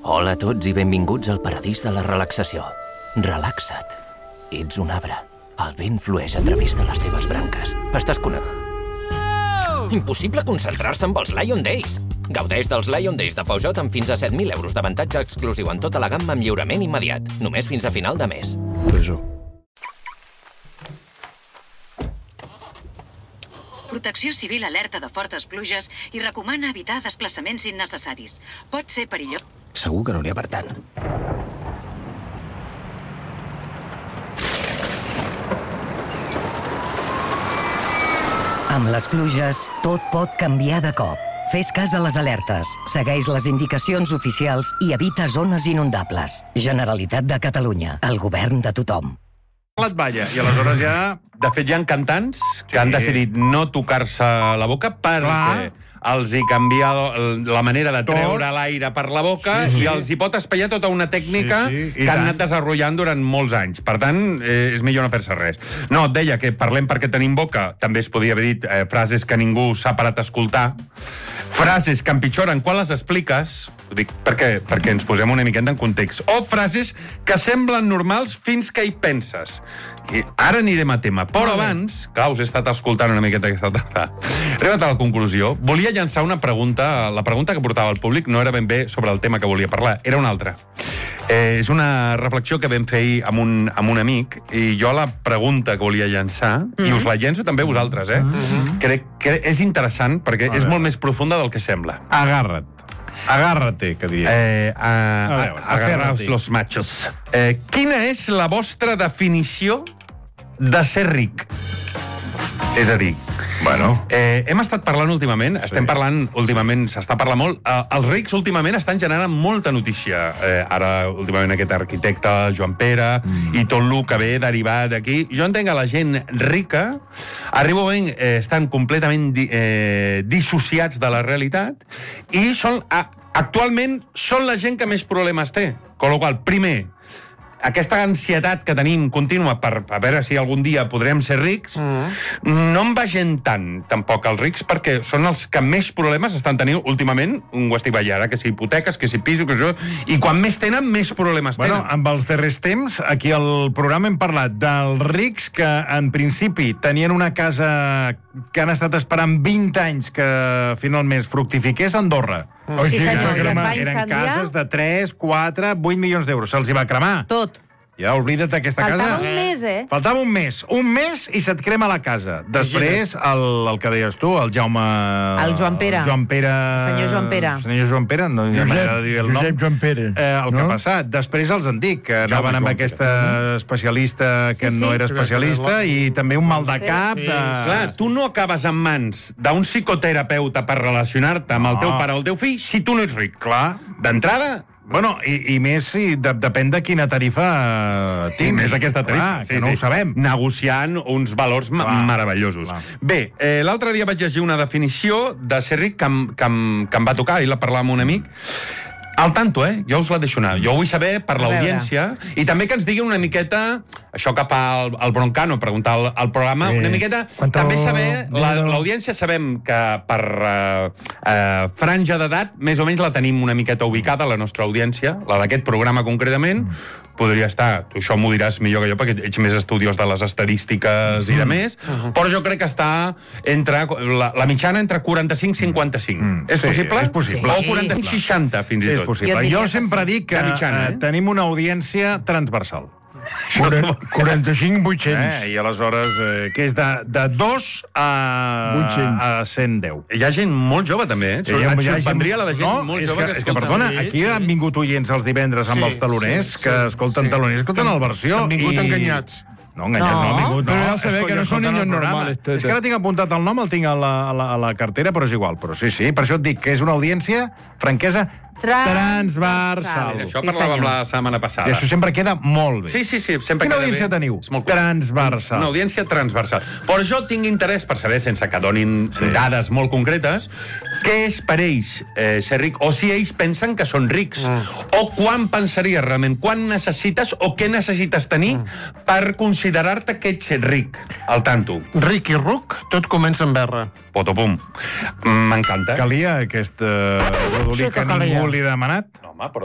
Hola a tots i benvinguts al paradís de la relaxació. Relaxa't. Ets un arbre. El vent flueix a través de les teves branques. Estàs connectat. Impossible concentrar-se amb els Lion Days. Gaudeix dels Lion Days de Peugeot amb fins a 7.000 euros d'avantatge exclusiu en tota la gamma amb lliurament immediat. Només fins a final de mes. Protecció Civil alerta de fortes pluges i recomana evitar desplaçaments innecessaris. Pot ser perillós. Segur que no n'hi ha per tant. Amb les pluges, tot pot canviar de cop. Fes cas a les alertes, segueix les indicacions oficials i evita zones inundables. Generalitat de Catalunya, el govern de tothom. Balla, i aleshores ja... De fet, hi ha cantants que han decidit no tocar-se la boca perquè els hi canvia la manera de treure l'aire per la boca i els hi pot espaiar tota una tècnica que han anat desenvolupant durant molts anys. Per tant, és millor no fer-se res. No, et deia que parlem perquè tenim boca. També es podia haver dit frases que ningú s'ha parat a escoltar. Frases que empitjoren quan les expliques, ho dic perquè ens posem una miqueta en context, o frases que semblen normals fins que hi penses. I ara anirem a tema, però abans, clar, us he estat escoltant una miqueta aquesta tarda, arribat a la conclusió, volia llançar una pregunta, la pregunta que portava al públic no era ben bé sobre el tema que volia parlar, era una altra. És una reflexió que vam fer ahir amb un amic, i jo la pregunta que volia llançar, i us la llenço també a vosaltres, crec que és interessant, perquè és molt més profunda del que sembla. Agárrate, que diria. Agarraos los machos. Quina és la vostra definició de ser ric? És a dir, hem estat parlant últimament, s'està parlant molt, els rics últimament estan generant molta notícia. Ara, últimament, aquest arquitecte, Joan Pere, i tot el que ve derivat d'aquí. Jo entenc que la gent rica arriba un moment, estan completament dissociats de la realitat i actualment són la gent que més problemes té. Con lo qual, primer, aquesta ansietat que tenim contínua per a veure si algun dia podrem ser rics, no en vegem tant, tampoc, els rics, perquè són els que més problemes estan tenint últimament, ho estic veient ara, que si hipoteques, que si pisos, que això... I quan més tenen, més problemes tenen. Amb els darrers temps, aquí al programa hem parlat dels rics que, en principi, tenien una casa que han estat esperant 20 anys que finalment fructifiqués a Andorra. Sí, senyor, i es va eren incendiar. cases de 3, 4, 8 milions d'euros. Se'ls hi va cremar. Tot. Ja, oblida't d'aquesta casa. Faltava un mes, Faltava un mes. Un mes i se't crema la casa. Després, el que deies tu, el Jaume... El Joan Pere. Senyor Joan Pere. Senyor Joan Pere, no hi ha manera de dir el nom. Josep Joan Pere. El que ha passat. Després els en dic, que anaven amb aquesta especialista que no era especialista i també un mal de cap. Clar, tu no acabes en mans d'un psicoterapeuta per relacionar-te amb el teu pare o el teu fill si tu no ets ric. Clar. D'entrada... Bueno, i més si depèn de quina tarifa tinc. És aquesta tarifa. Que no ho sabem. Negociant uns valors meravellosos. Bé, l'altre dia vaig llegir una definició de ser ric que em va tocar, i la parlava amb un amic. Al tanto, jo us la deixo anar. Jo vull saber, per l'audiència, i també que ens diguin una miqueta, això cap al Broncano, preguntar al programa, una miqueta, també saber, l'audiència sabem que per franja d'edat, més o menys la tenim una miqueta ubicada, la nostra audiència, la d'aquest programa concretament, podria estar, tu això m'ho diràs millor que jo, perquè ets més estudiós de les estadístiques i de més, però jo crec que està entre la mitjana entre 45 i 55. És possible? És possible. O 45-60, fins i tot. És possible. Jo sempre dic que tenim una audiència transversal. 45-800. I aleshores, que és de 2 a 110. Hi ha gent molt jove, també, Et sorprendria la de gent molt jove que escolta. És que, perdona, aquí han vingut oients els divendres amb els taloners, que escolten taloners, escolten el versió. Han vingut enganyats. No, enganyats no han vingut. Però ja saber que no són niños normals. És que ara tinc apuntat el nom, el tinc a la cartera, però és igual. Però sí, per això et dic que és una audiència, franquesa, transversal. Això parlàvem la setmana passada. I això sempre queda molt bé. Sí, sempre quina audiència teniu? Transversal. Una audiència transversal. Però jo tinc interès per saber, sense que donin dades molt concretes, què és per ells ser ric, o si ells pensen que són rics, o quan pensaries realment, quan necessites o què necessites tenir per considerar-te que ets ric, al tanto. Ric i ruc, tot comença amb R. Potopum. M'encanta. Calia aquest rodolí que ningú li ha demanat? No, home, però